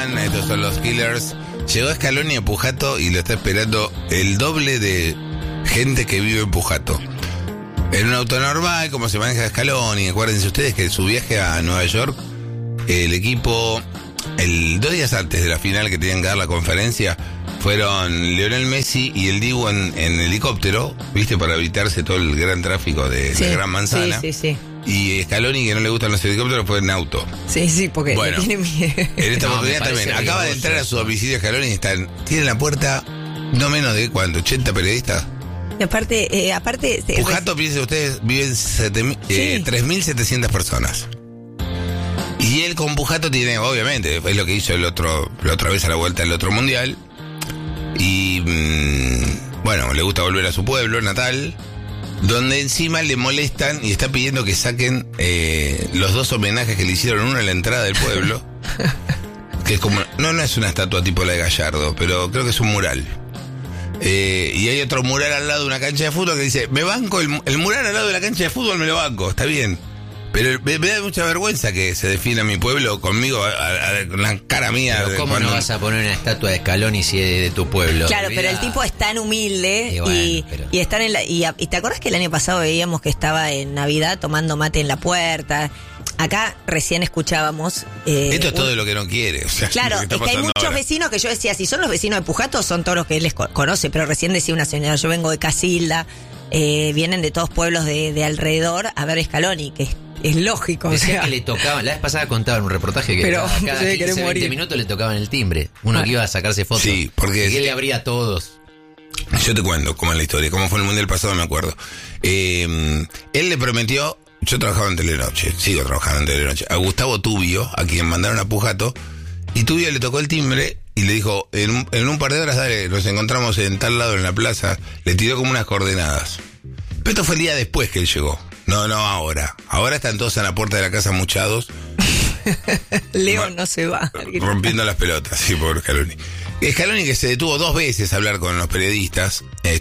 Milan, estos son los Killers. Llegó Scaloni a Pujato y lo está esperando el doble de gente que vive en Pujato. En un auto normal, como se maneja Scaloni. Acuérdense ustedes que su viaje a Nueva York, el equipo, 2 días antes de la final que tenían que dar la conferencia, fueron Lionel Messi y el Dibu en helicóptero, ¿viste? Para evitarse todo el gran tráfico de la Gran Manzana. Sí. Y Scaloni, que no le gustan los helicópteros, fue en auto. Sí, porque bueno, tiene miedo. En esta oportunidad también. Acaba de entrar a su domicilio Scaloni y tiene en la puerta no menos de, ¿cuánto? 80 periodistas. Y aparte... Pujato, piensen ustedes, viven 3.700 personas. Y él con Pujato tiene, obviamente, es lo que hizo la otra vez a la vuelta del otro mundial. Y bueno, le gusta volver a su pueblo natal, donde encima le molestan y está pidiendo que saquen los 2 homenajes que le hicieron, uno en la entrada del pueblo, que es como, no es una estatua tipo la de Gallardo, pero creo que es un mural. Y hay otro mural al lado de una cancha de fútbol que dice, me banco, el mural al lado de la cancha de fútbol me lo banco, está bien. Pero me da mucha vergüenza que se defina mi pueblo conmigo, con la cara mía. Pero ¿cómo no vas a poner una estatua de Scaloni si es de tu pueblo? Claro, pero el tipo es tan humilde y están y te acuerdas que el año pasado veíamos que estaba en Navidad tomando mate en la puerta. Acá recién escuchábamos... esto es todo lo que no quiere. O sea, claro, es que hay muchos vecinos que yo decía, si son los vecinos de Pujato, son todos los que él les conoce, pero recién decía una señora, yo vengo de Casilda, vienen de todos pueblos de alrededor a ver Scaloni, que es lógico. Decía que le tocaban, la vez pasada contaba en un reportaje que cada 15, 20 minutos le tocaban el timbre. Uno que iba a sacarse fotos. Sí, porque... Y él le abría a todos. Yo te cuento cómo es la historia, cómo fue el mundial pasado, me acuerdo. Él le prometió, yo trabajaba en Telenoche, sigo trabajando en Telenoche, a Gustavo Tubio, a quien mandaron a Pujato, y Tubio le tocó el timbre y le dijo, en un par de horas, dale, nos encontramos en tal lado en la plaza, le tiró como unas coordenadas. Pero esto fue el día después que él llegó. No, ahora. Ahora están todos a la puerta de la casa muchados. Leo no se va. Rompiendo las pelotas, sí, por Scaloni. Scaloni que se detuvo 2 veces a hablar con los periodistas,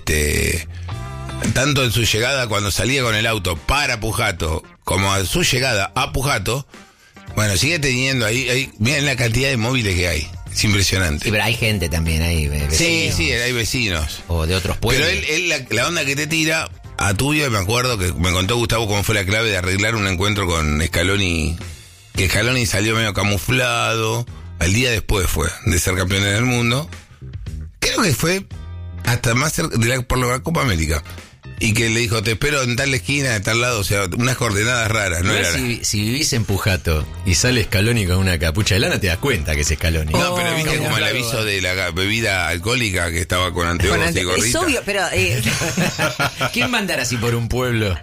tanto en su llegada cuando salía con el auto para Pujato, como a su llegada a Pujato. Bueno, sigue teniendo ahí miren la cantidad de móviles que hay. Es impresionante. Sí, pero hay gente también, hay vecinos. Sí, hay vecinos. O de otros pueblos. Pero él la onda que te tira... A Tubio, me acuerdo que me contó Gustavo cómo fue la clave de arreglar un encuentro con Scaloni, que Scaloni salió medio camuflado, al día después fue, de ser campeón del mundo. Creo que fue hasta más cerca por la Copa América. Y que le dijo, te espero en tal esquina, de tal lado, o sea, unas coordenadas raras. No era si vivís en Pujato y sale Scaloni con una capucha de lana, te das cuenta que es Scaloni. No, pero viste como el aviso de la bebida alcohólica que estaba con anteojos y gorrita. Es obvio, pero... ¿Quién va a andar así por un pueblo?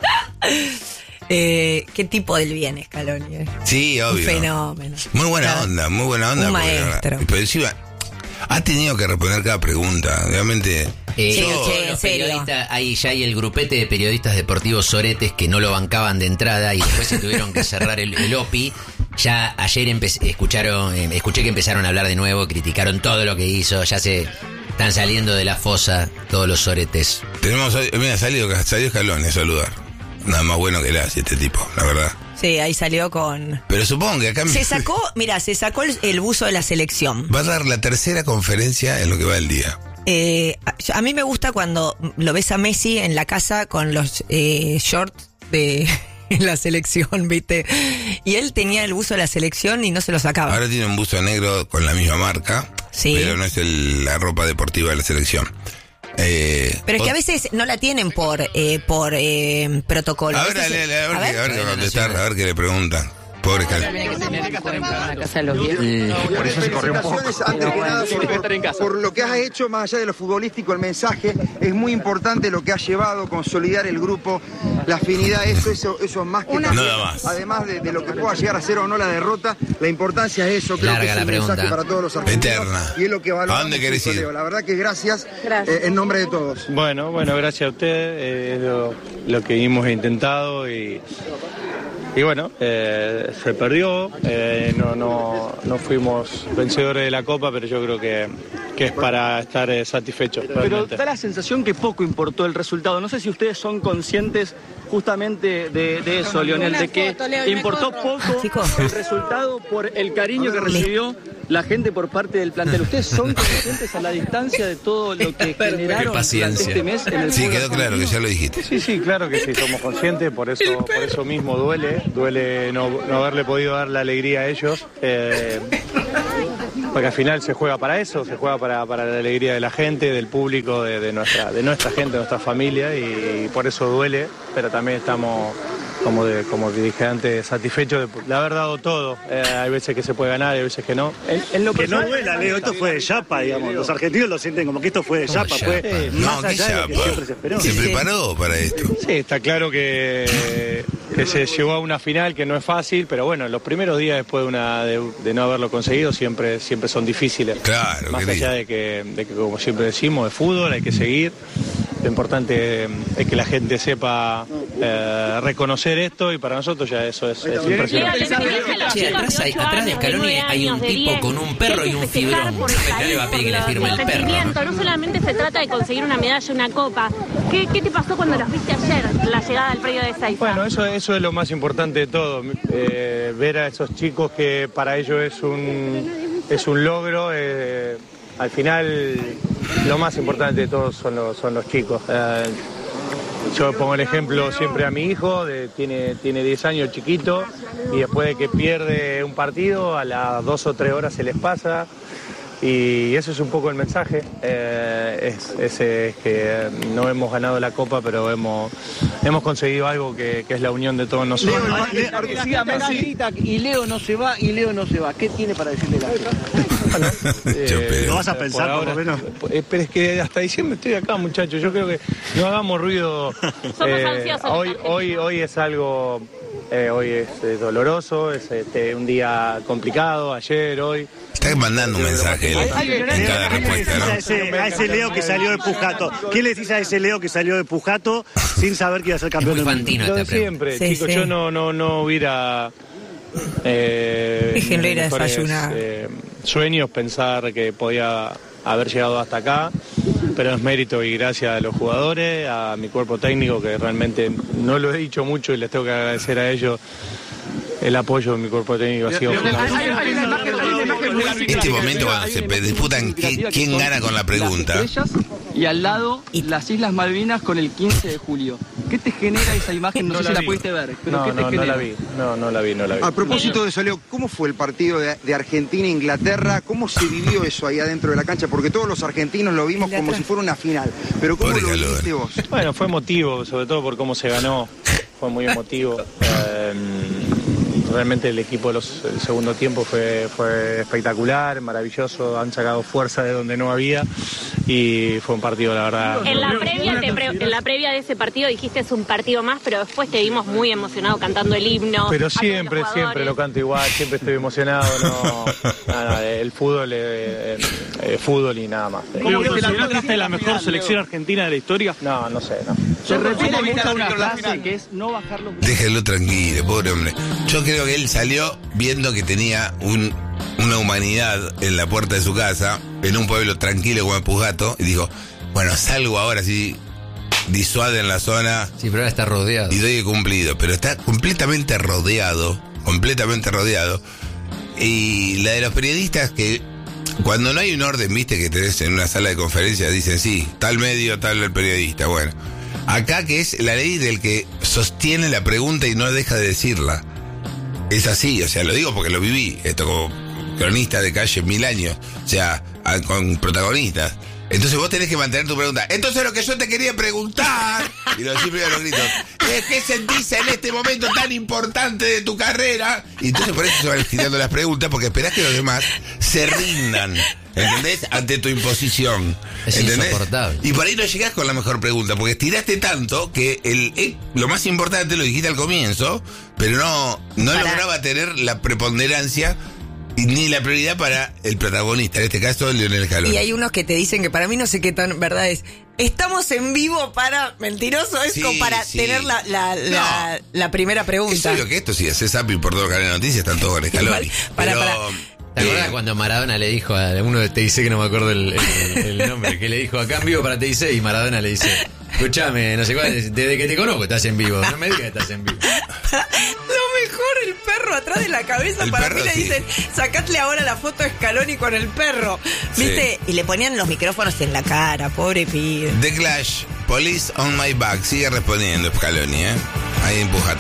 ¿Qué tipo del bien Scaloni? Sí, obvio. Un fenómeno. Muy buena onda. Un maestro. Pero encima, ha tenido que responder cada pregunta, realmente... en serio. Ahí ya hay el grupete de periodistas deportivos soretes que no lo bancaban de entrada y después se tuvieron que cerrar el OPI. Ya ayer escuché que empezaron a hablar de nuevo, criticaron todo lo que hizo, ya se están saliendo de la fosa todos los soretes. Mira, salió Scaloni a saludar. Nada más bueno que le hace este tipo, la verdad. Sí, ahí salió con... Pero supongo que acá... Se sacó el buzo de la selección. Va a dar la 3ª conferencia en lo que va del día. A mí me gusta cuando lo ves a Messi en la casa con los shorts de la selección, ¿viste? Y él tenía el buzo de la selección y no se lo sacaba. Ahora tiene un buzo negro con la misma marca, sí, pero no es la ropa deportiva de la selección. Pero es que a veces no la tienen por protocolo. A ver qué contestar, a ver qué le preguntan. Pobre Scaloni. Por eso se corrió un poco. Antes que nada, por lo que has hecho, más allá de lo futbolístico, el mensaje es muy importante lo que has llevado, consolidar el grupo, la afinidad, eso es más que nada más. Además de lo que pueda llegar a ser o no la derrota, la importancia es eso. Creo que es un mensaje para todos los argentinos. Eterna. Y es lo que valoramos. ¿A dónde querés ir? La verdad que gracias. En nombre de todos. Bueno, gracias a usted. Lo que hemos intentado y bueno, se perdió, no fuimos vencedores de la Copa, pero yo creo que es para estar satisfechos. Pero da la sensación que poco importó el resultado. No sé si ustedes son conscientes justamente de eso, Lionel, de que importó poco el resultado por el cariño que recibió la gente por parte del plantel. ¿Ustedes son conscientes a la distancia de todo lo que generaron durante este mes en el Sí, fútbol quedó claro que ya lo dijiste. Sí, claro que sí, somos conscientes, por eso mismo duele no haberle podido dar la alegría a ellos, porque al final se juega para eso, se juega para la alegría de la gente, del público, de nuestra gente, de nuestra familia, y por eso duele, pero también estamos, como dije antes, satisfechos de haber dado todo. Hay veces que se puede ganar, hay veces que no. Que no duela, Leo, esto fue de chapa, digamos. Los argentinos lo sienten como que esto fue de chapa, fue más allá de lo que siempre se esperó. Se preparó para esto. Sí, está claro que se llegó a una final que no es fácil, pero bueno, los primeros días después de no haberlo conseguido siempre son difíciles. Claro, más allá de que, como siempre decimos, de fútbol hay que seguir. Lo importante es que la gente sepa reconocer esto, y para nosotros ya eso es impresionante. Sí, atrás de Scaloni hay un tipo con un perro y un fibrón. No le va a pedir que le firme el perro, ¿no? No solamente se trata de conseguir una medalla, una copa. ¿Qué te pasó cuando los viste ayer, la llegada al predio de Ezeiza? Bueno, eso es lo más importante de todo. Ver a esos chicos que para ellos es un logro. Al final, lo más importante de todos son los chicos. Yo pongo el ejemplo siempre a mi hijo, tiene 10 años, chiquito, y después de que pierde un partido, a las 2 o 3 horas se les pasa. Y eso es un poco el mensaje, es que no hemos ganado la Copa, pero hemos conseguido algo que es la unión de todos nosotros. Y Leo no se va, ¿qué tiene para decirle la gente? ¿Lo vas a pensar por lo menos? Pero es que hasta diciembre estoy acá, muchachos, yo creo que no hagamos ruido. Hoy es algo, hoy es doloroso, es un día complicado, ayer, hoy. Está mandando un mensaje en cada respuesta, ¿no? A ese Leo que salió de Pujato. ¿Qué le decís a ese Leo que salió de Pujato sin saber que iba a ser campeón del mundo? Lo de siempre, sí, chicos, sí. yo no hubiera... Déjenlo ir a desayunar. Sueños pensar que podía haber llegado hasta acá, pero es mérito y gracias a los jugadores, a mi cuerpo técnico, que realmente no lo he dicho mucho y les tengo que agradecer a ellos. El apoyo de mi cuerpo técnico ha sido fundamental. Este momento cuando se disputan quién gana con la pregunta. Y al lado, las Islas Malvinas con el 15 de julio. ¿Qué te genera esa imagen? No sé si la pudiste ver, pero ¿qué te genera? No la vi. A propósito de eso, Leo, ¿cómo fue el partido de Argentina e Inglaterra? ¿Cómo se vivió eso ahí adentro de la cancha? Porque todos los argentinos lo vimos como si fuera una final. Pero ¿cómo lo viste vos? Bueno, fue emotivo, sobre todo por cómo se ganó. Fue muy emotivo. Realmente el equipo el segundo tiempo fue espectacular, maravilloso, han sacado fuerza de donde no había y fue un partido, la verdad. En la previa de ese partido dijiste es un partido más, pero después te vimos muy emocionado cantando el himno. Pero siempre lo canto igual, siempre estoy emocionado, el fútbol es fútbol y nada más. ¿Cómo que la mejor selección argentina de la historia? No sé. Se repite mucho una frase que es no bajar los... Déjenlo tranquilo, pobre hombre. Yo creo que él salió viendo que tenía una humanidad en la puerta de su casa, en un pueblo tranquilo como Pujato, y dijo, bueno, salgo ahora, sí, disuade en la zona. Sí, pero ahora está rodeado. Y doy el cumplido, pero está completamente rodeado. Y la de los periodistas que, cuando no hay un orden, viste, que tenés en una sala de conferencias, dicen, sí, tal medio, tal el periodista, bueno. Acá que es la ley del que sostiene la pregunta y no deja de decirla. Es así, o sea, lo digo porque lo viví, esto como cronista de calle 1000 años, o sea, con protagonistas. Entonces vos tenés que mantener tu pregunta. Entonces lo que yo te quería preguntar, y lo decís primero a los gritos, es ¿qué sentís en este momento tan importante de tu carrera? Y entonces por eso se van estirando las preguntas, porque esperás que los demás se rindan, ¿entendés? Ante tu imposición. Es insoportable. Y por ahí no llegás con la mejor pregunta, porque estiraste tanto que lo más importante lo dijiste al comienzo, pero no lograba tener la preponderancia ni la prioridad para el protagonista, en este caso Lionel Scaloni. Y hay unos que te dicen que para mí no sé qué tan verdad es. Estamos en vivo para... Mentiroso, es como para tener la primera pregunta. Es obvio que esto, si haces zapping por todo el canal de noticias, están todos con Scaloni. ¿Te acuerdas cuando Maradona le dijo a uno de TIC, que no me acuerdo el nombre, que le dijo acá en vivo para TIC, y Maradona le dice, escuchame, no sé cuál, desde que te conozco estás en vivo, no me digas que estás en vivo. Lo mejor el perro atrás de la cabeza. El para perro, mí le dicen, sacadle ahora la foto a Scaloni con el perro. ¿Viste? Y le ponían los micrófonos en la cara, pobre pibe. The Clash, Police on My Back. Sigue respondiendo Scaloni, Ahí empuja.